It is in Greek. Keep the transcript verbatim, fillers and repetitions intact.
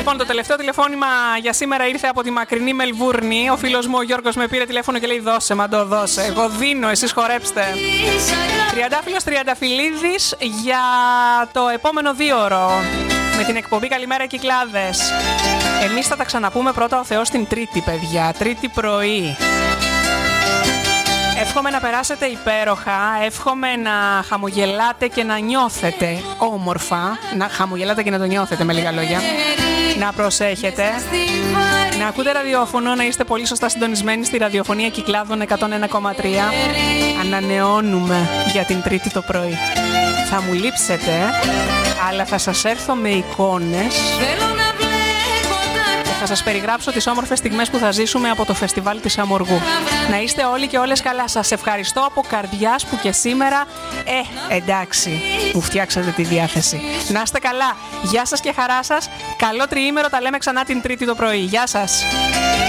Λοιπόν, το τελευταίο τηλεφώνημα για σήμερα ήρθε από τη μακρινή Μελβούρνη. Ο φίλος μου ο Γιώργος με πήρε τηλέφωνο και λέει: δώσε, μαντώ, δώσε. Εγώ δίνω, εσείς χορέψτε. Τριαντάφυλλος Τριανταφυλλίδης για το επόμενο δίωρο. Με την εκπομπή Καλημέρα Κυκλάδες. Εμείς θα τα ξαναπούμε πρώτα ο Θεός την Τρίτη, παιδιά. Τρίτη πρωί. Εύχομαι να περάσετε υπέροχα, εύχομαι να χαμογελάτε και να νιώθετε όμορφα. Να χαμογελάτε και να το νιώθετε, με λίγα λόγια. Να προσέχετε. Να ακούτε ραδιόφωνο, να είστε πολύ σωστά συντονισμένοι στη ραδιοφωνία Κυκλάδων εκατόν ένα κόμμα τρία. Ανανεώνουμε για την Τρίτη το πρωί. Θα μου λείψετε, αλλά θα σας έρθω με εικόνες και θα σας περιγράψω τις όμορφες στιγμές που θα ζήσουμε από το φεστιβάλ της Αμοργού. Να είστε όλοι και όλες καλά. Σας ευχαριστώ από καρδιάς που και σήμερα, ε, εντάξει, μου φτιάξατε τη διάθεση. Να είστε καλά. Γεια σας και χαρά σας. Καλό τριήμερο, τα λέμε ξανά την Τρίτη το πρωί. Γεια σας.